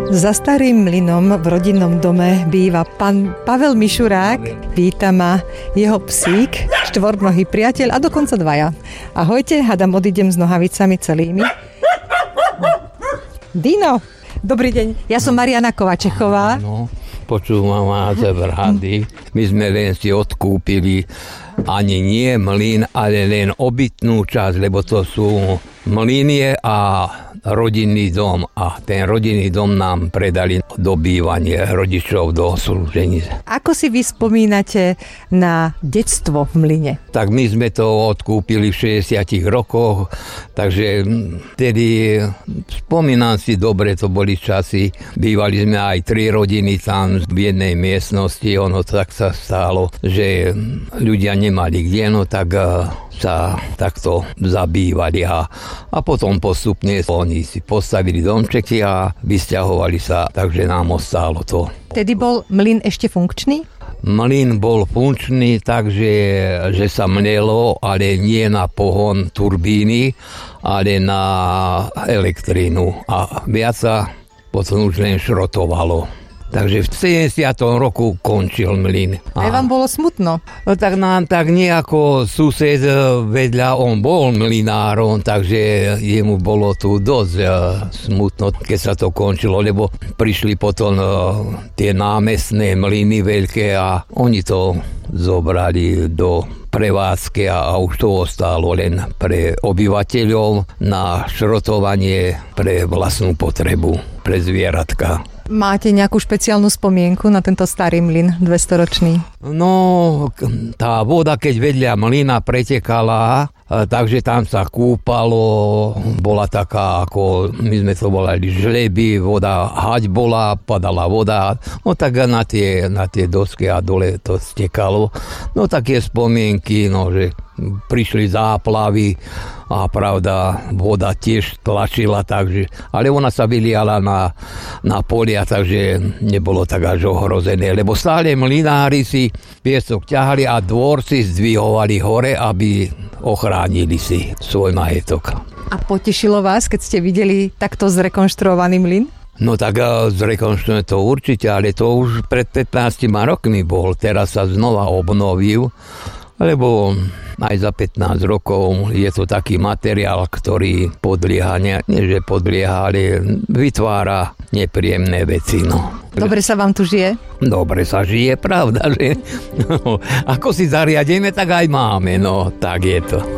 Za starým mlynom v rodinnom dome býva pán Pavel Mišurák. Víta ma jeho psík, štvornohý priateľ a dokonca dvaja. Ahojte, hádam odídem s nohavicami celými. Dino, dobrý deň. Ja som Mariana Kovačechová. No, počúvam vás v rádi. My sme len si odkúpili ani nie mlyn, ale len obytnú časť, lebo to sú mlynie a rodinný dom. A ten rodinný dom nám predali do bývania rodičov do slúženice. Ako si vy spomínate na detstvo v mlyne? Tak my sme to odkúpili v 60 rokoch, takže vtedy spomínam si dobre, to boli časy. Bývali sme aj 3 rodiny tam v jednej miestnosti, ono tak sa stalo, že ľudia nemali kde, no tak sa takto zabývali a potom postupne oni si postavili domčeky a vysťahovali sa, takže nám ostalo to. Vtedy bol mlyn ešte funkčný? Mlyn bol funkčný, takže že sa mlelo, ale nie na pohon turbíny, ale na elektrínu a viac sa potom už len šrotovalo. Takže v 70. roku končil mlyn. Aj vám bolo smutno? No tak nám tak nejako sused vedľa, on bol mlynárom, takže jemu bolo tu dosť smutno, keď sa to končilo, lebo prišli potom tie námestné mlyny veľké a oni to zobrali do prevádzky a už to ostalo len pre obyvateľov na šrotovanie pre vlastnú potrebu, pre zvieratka. Máte nejakú špeciálnu spomienku na tento starý mlyn 200-ročný? No, tá voda, keď vedľa mlyna pretekala, takže tam sa kúpalo, bola taká, ako my sme to volali žleby, voda, hať bola, padala voda, no tak na tie dosky a dole to stekalo. No také spomienky, no, že prišli záplavy a pravda, voda tiež tlačila, takže, ale ona sa vyliala na polia, takže nebolo tak až ohrozené, lebo stále mlynári si piesok ťahali a dvorci zdvihovali hore, aby ochránili si svoj majetok. A potešilo vás, keď ste videli takto zrekonštruovaný mlyn? No tak zrekonštruujeme to určite, ale to už pred 15 rokmi bol, teraz sa znova obnovil, lebo aj za 15 rokov je to taký materiál, ktorý podlieha, nie že podlieha, ale vytvára nepríjemné veci. No. Dobre sa vám tu žije? Dobre sa žije, pravda, že? No, ako si zariadíme, tak aj máme, no tak je to.